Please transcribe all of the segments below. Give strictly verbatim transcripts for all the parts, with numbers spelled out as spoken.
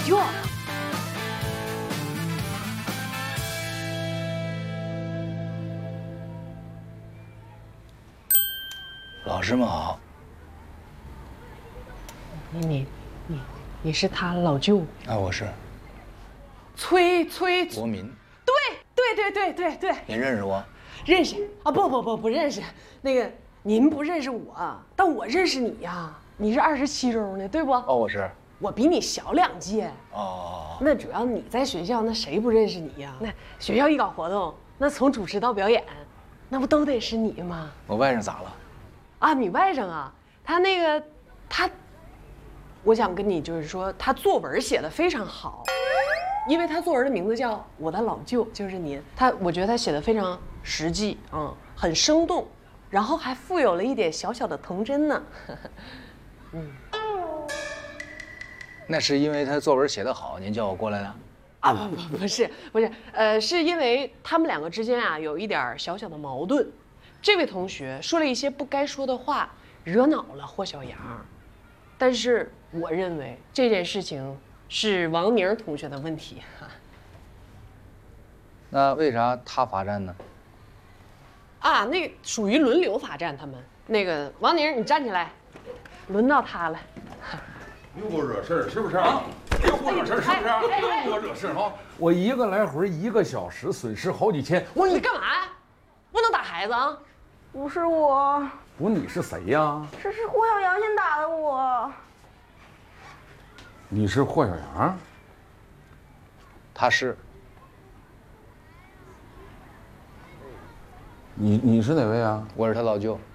舅。 老师们好。 你你你是他老舅啊？我是。 崔崔国民。 对对对对对对。 您认识我？ 认识啊？不不不不认识。那个您不认识我，但我认识你呀。你是二十七中的，对不？ 哦，我是。 我比你小两届。 哦。 那主要你在学校，那谁不认识你呀？那学校一搞活动，那从主持到表演，那不都得是你吗？ 我外甥咋了？ 啊，你外甥啊，他那个他，我想跟你就是说，他作文写得非常好，因为他作文的名字叫《我的老舅》，就是您。他我觉得他写得非常实际，嗯，很生动，然后还富有了一点小小的童真呢。嗯， 那是因为他作文写得好，您叫我过来的？ 啊，不不不是不是，呃，是因为他们两个之间啊有一点小小的矛盾。这位同学说了一些不该说的话，惹恼了霍小杨。但是我认为这件事情是王宁同学的问题。 那为啥他罚站呢？ 啊，那属于轮流罚站，他们那个王宁，你站起来，轮到他了。 又给我惹事儿是不是啊？又给我惹事儿是不是？又给我惹事儿哈！我一个来回一个小时，损失好几千。我你干嘛呀？不能打孩子啊！ 不是我， 不，你是谁呀？ 这是霍小杨先打的我。 你是霍小杨？ 他是。 你你是哪位啊？ 我是他老舅。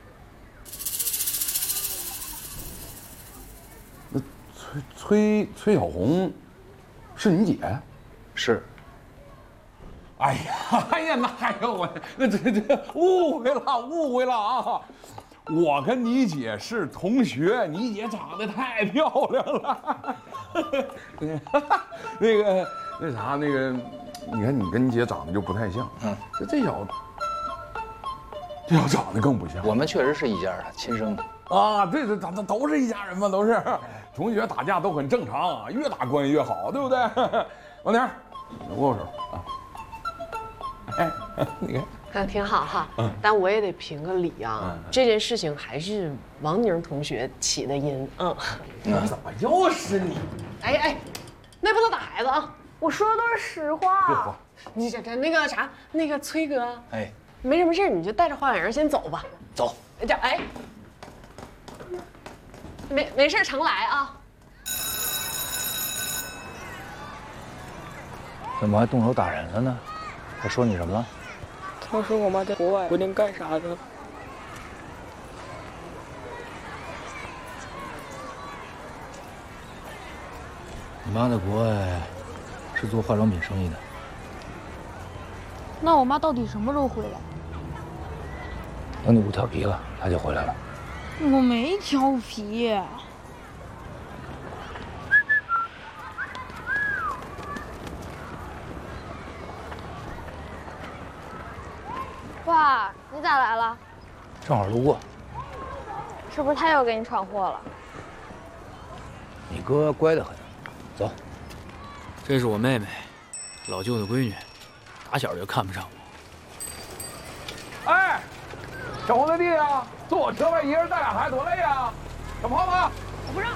那崔崔崔小红，是你姐？ 是。 哎呀，哎呀，那呀，我那这这误会了，误会了啊！我跟你姐是同学，你姐长得太漂亮了。那个那啥，那个，你看你跟你姐长得就不太像，嗯，这这小子，这小子长得更不像。 我们确实是一家的，亲生的。 啊，对对，咱咱都是一家人嘛，都是同学，打架都很正常，越打关系越好，对不对？王宁，握握手啊。哎，你看， 看挺好哈，嗯，但我也得评个理啊。嗯、这件事情还是王宁同学起的因，嗯。 那怎么又是你？ 哎哎，那不能打孩子啊！ 我说的都是实话。 你这这那个啥，那个崔哥， 哎， 没什么事，你就带着花园先走吧。 走。 这哎，没没事常来啊。 怎么还动手打人了呢？他说你什么了？ 他说我妈在国外，不定干啥的。 你妈在国外是做化妆品生意的。 那我妈到底什么时候回来？ 等你不调皮了，她就回来了。 我没调皮。爸，你咋来了？ 正好路过。 是不是他又给你闯祸了？ 你哥乖得很。走。 这是我妹妹，老舅的闺女，打小就看不上我。哎，小红子弟啊，坐我车外一人带俩孩子多累啊！小胖子。